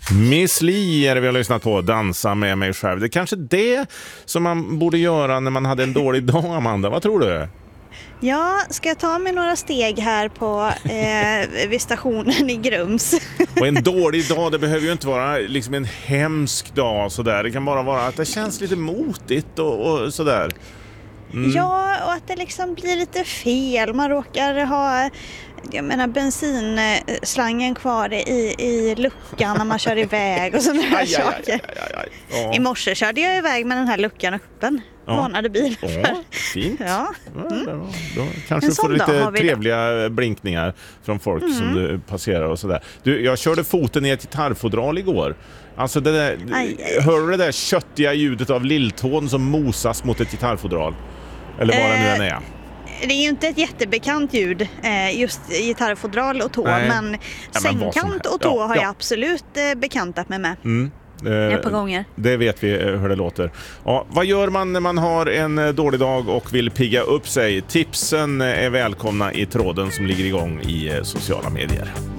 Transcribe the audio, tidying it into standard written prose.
Miss Li är det vi har lyssnat på, Dansa med mig själv. Det är kanske det som man borde göra när man hade en dålig dag, Amanda. Vad tror du? Ja, ska jag ta mig några steg här på vid stationen i Grums? Och en dålig dag, det behöver ju inte vara liksom en hemsk dag sådär. Det kan bara vara att det känns lite motigt och sådär. Ja, och att det liksom blir lite fel. Man råkar ha, jag menar, bensinslangen kvar i luckan när man kör iväg och sådana här saker. Ja. I morse körde jag iväg med den här luckan öppen. Varnade bilen för. Ja, fint. Ja. Då kanske du får lite trevliga blinkningar från folk som du passerar och sådär. Jag körde foten i ett gitarrfodral igår. Alltså det där, hör du det där köttiga ljudet av lilltån som mosas mot ett gitarrfodral? Eller vad det nu än är. Det är ju inte ett jättebekant ljud, just gitarrfodral och tå, men sängkant och tå har jag absolut bekantat mig med. Ett par gånger. Det vet vi hur det låter. Ja, vad gör man när man har en dålig dag och vill pigga upp sig? Tipsen är välkomna i tråden som ligger igång i sociala medier.